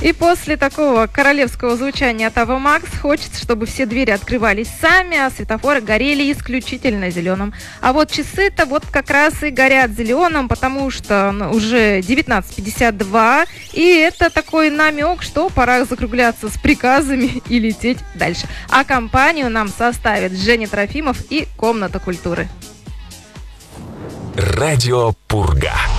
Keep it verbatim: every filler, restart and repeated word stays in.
И после такого королевского звучания от Ava Max хочется, чтобы все двери открывались сами, а светофоры горели исключительно зеленым. А вот часы-то вот как раз и горят зеленым, потому что уже девятнадцать пятьдесят два, и это такой намек, что пора закругляться с приказами и лететь дальше. А компанию нам составят Женя Трофимов и Комната культуры. Радио Пурга.